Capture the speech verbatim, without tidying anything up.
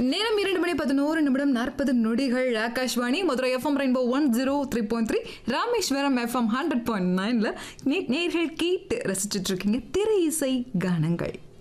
நேரம் இரண்டு மணி பதினோரு நிமிடம் நாற்பது நொடிகள். Akashvani Madurai FM rainbow one zero three point three Rameswaram FM hundred point நைன்ல நேர்கள் கேட்டு ரசிச்சுட்டு இருக்கீங்க திரை இசை கானங்கள்.